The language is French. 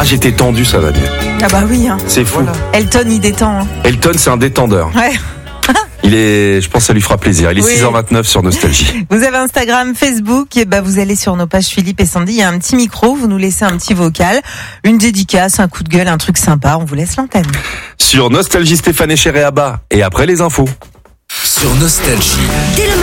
j'étais tendu, ça va mieux. Ah bah oui. Hein. C'est fou. Voilà. Elton, il détend. Hein. Elton, c'est un détendeur. Ouais. Je pense que ça lui fera plaisir. Il est Oui. 6h29 sur Nostalgie. Vous avez Instagram, Facebook, et vous allez sur nos pages Philippe et Sandy, il y a un petit micro, vous nous laissez un petit vocal, une dédicace, un coup de gueule, un truc sympa, on vous laisse l'antenne. Sur Nostalgie, Stéphane Echer et Abba. Et après les infos. Sur Nostalgie. Dès le